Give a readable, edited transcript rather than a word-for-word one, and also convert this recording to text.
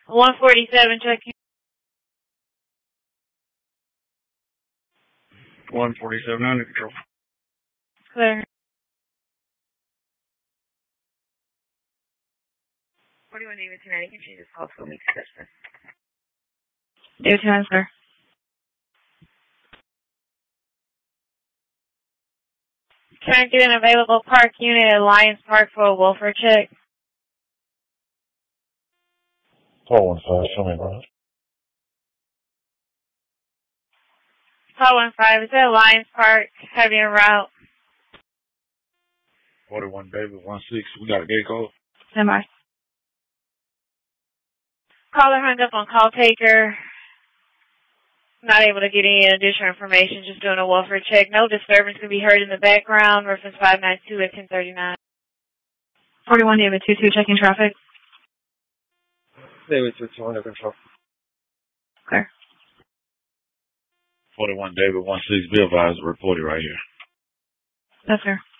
147 checking. 147 under control. Clear. 41 David 1090, can you just call for me to touch this? David 10, sir. Trying to get an available park unit at Lions Park for a welfare check. 415, show me, bro. Call 15, is that Lions Park? Heavy en route. 41 David 16, we got a gate code. Stand by. Caller hung up on call taker. Not able to get any additional information, just doing a welfare check. No disturbance can be heard in the background. Reference 592 at 1039. 41 David 22, checking traffic. David 22 under control. Clear. 41 David 16, be advised, reported right here. Yes, sir.